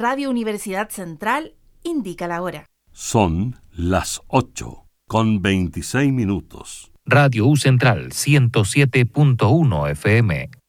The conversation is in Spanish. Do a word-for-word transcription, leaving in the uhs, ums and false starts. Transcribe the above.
Radio Universidad Central indica la hora. Son las ocho con veintiséis minutos. Radio U Central ciento siete punto uno F M.